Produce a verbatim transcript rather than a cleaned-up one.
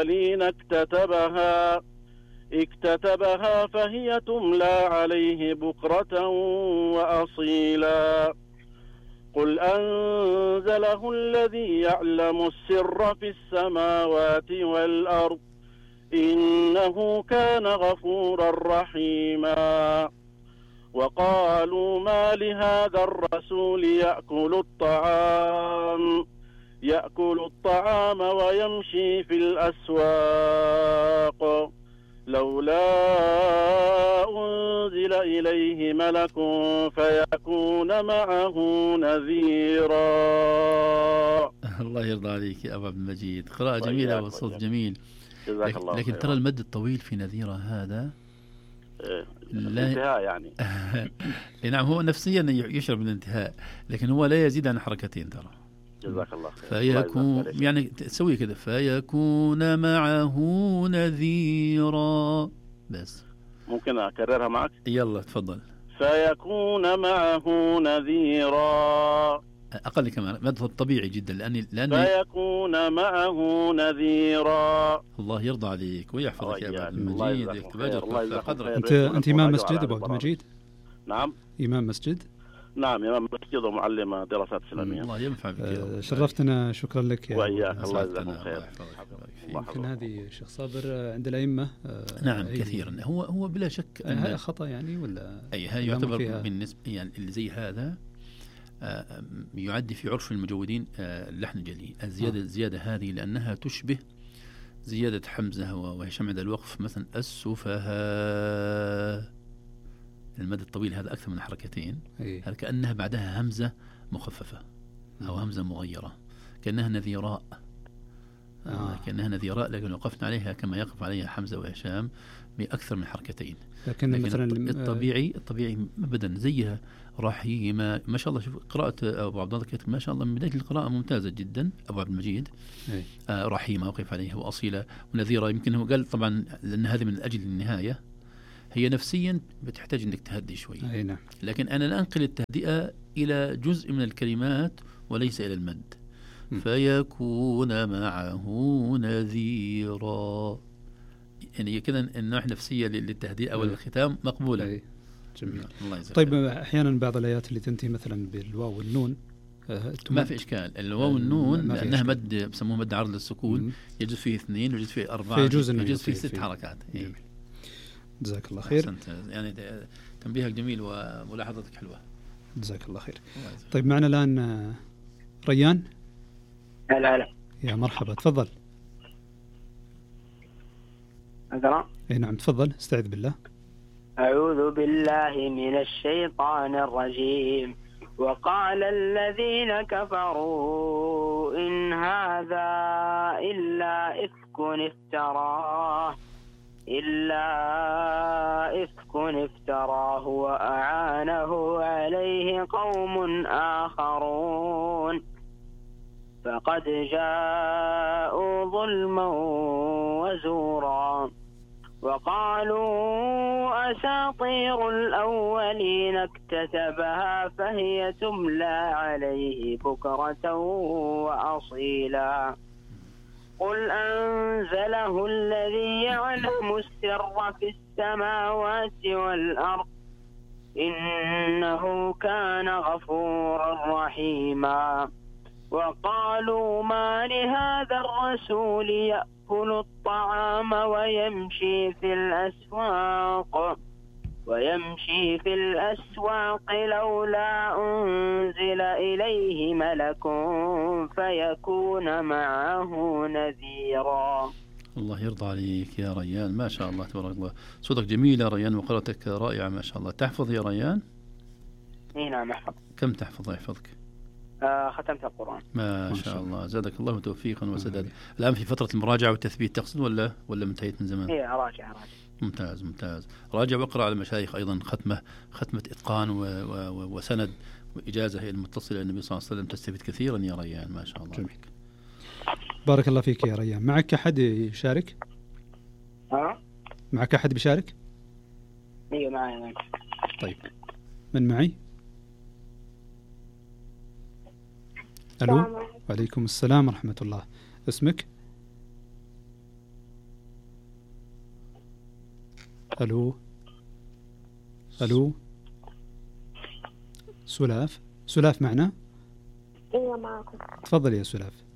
الأولين اكتتبها اكتتبها فهي تملى عليه بكرة وأصيلا قل أنزله الذي يعلم السر في السماوات والأرض إنه كان غفورا رحيما وقالوا ما لهذا الرسول يأكل الطعام يأكل الطعام ويمشي في الأسواق لولا أنزل إليه ملك فيكون معه نذيرا. الله يرضى عليك يا أبو عبد المجيد، قراءة جميلة والصوت جميل. جزاك الله لكن ترى المد الطويل في نذيرة هذا لا الانتهاء يعني نعم هو نفسيا يشعر بالانتهاء، لكن هو لا يزيد عن حركتين ترى. جزاك الله خير. فيكون يعني تسوي كده فيكون معه نذيرا بس. ممكن أكررها معك؟ يلا تفضل. فيكون معه نذيرا. أقل كمان مد طبيعي جدا لأني لأني فيكون معه نذيرا. الله يرضى عليك ويحفظك يا أبو عبد المجيد ويكتب أجرك قدرك. أنت أنت إمام مسجد أبو عبد المجيد؟ نعم إمام مسجد؟ نعم إمام مسجد ومعلم دراسات إسلامية. الله ينفع بك. آه شرفتنا، شكرا لك يا وإياك. الله يجزاكم خير. يمكن هذه شيخ صابر عند الأئمة آه نعم كثيرا. هو هو بلا شك أن خطأ يعني ولا أي هذا يعتبر بالنسبة يعني اللي زي هذا آه يعد في عرف المجودين آه اللحن الجلي. الزيادة آه. الزيادة هذه لأنها تشبه زيادة حمزة وهشام عند الوقف مثلا السفهاء. المد الطويل هذا أكثر من حركتين. أيه. هذا كأنها بعدها همزة مخففة أو همزة مغيرة كأنها نذيراء. آه. آه. كأنها نذيراء لكن وقفنا عليها كما يقف عليها حمزة وهشام بأكثر من حركتين. لكن, لكن مثلا الطبيعي الطبيعي أبدا زيها رحيمة ما شاء الله. شوف قراءة أبو عبد الله كاتب ما شاء الله من بداية القراءة ممتازة جدا. أبو عبد المجيد آه رحيمة وقف عليها وأصيلة ونذيرة. يمكن هو قال طبعا لأن هذه من أجل النهاية هي نفسيا بتحتاج انك تهدي شوي. أي نعم. لكن انا لا انقل التهدئه الى جزء من الكلمات وليس الى المد. م. فيكون معه نذيرا يعني كذا النوع نفسيه للتهدئه والختام مقبوله. أي. جميل. الله يجزاك. طيب احيانا بعض الايات اللي تنتهي مثلا بالواو والنون ما في اشكال. الواو والنون لانها مد بسموه مد عرض للسكون يجوز فيه اثنين ويجوز فيه اربعه يجوز, يجوز فيه ست حركات. جميل. جزاك الله خير. أحسنت. يعني تنبيهك جميل وملاحظتك حلوة. جزاك الله خير. طيب معنا الآن ريان. هلا هلا. يا مرحبا تفضل. أقرأ؟ اي نعم تفضل استعذ بالله. أعوذ بالله من الشيطان الرجيم. وقال الذين كفروا إن هذا إلا إفك افتراه إلا إفك افتراه وأعانه عليه قوم آخرون فقد جاءوا ظلما وزورا وقالوا أساطير الأولين اكتتبها فهي تملى عليه بكرة وأصيلا قل أنزله الذي يعلم السر في السماوات والأرض إنه كان غفورا رحيما وقالوا ما لهذا الرسول يأكل الطعام ويمشي في الأسواق ويمشي في الأسواق لولا أنزل إليه ملك فيكون معه نذيرا. الله يرضى عليك يا ريان ما شاء الله تبارك الله. صوتك جميل يا ريان وقراءتك رائعة ما شاء الله. تحفظ يا ريان؟ اي نعم احفظ. كم تحفظ الله يحفظك؟ آه ختمت القرآن ما, ما شاء الله. زادك الله توفيقا وسدادا. الآن في فترة المراجعة والتثبيت تقصد ولا ولا انتهيت من زمان؟ اي راجع راجع. ممتاز ممتاز. راجع واقرأ على المشايخ أيضا ختمة ختمة إتقان و و وسند وإجازة هي المتصلة إلى النبي صلى الله عليه وسلم تستفيد كثيرا يا ريان ما شاء الله. جميل. بارك الله فيك يا ريان. معك أحد يشارك؟ ها؟ معك أحد بيشارك؟ ايوه معي. طيب من معي؟ ألو. وعليكم السلام ورحمة الله. اسمك؟ ألو ألو سلاف سلاف معنا؟ ايوه معكم. تفضل يا سلاف.